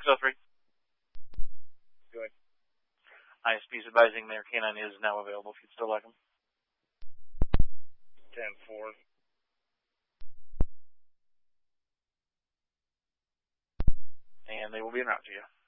603. Good. ISP is advising their canine is now available if you'd still like them. 10-4. And they will be en route to you.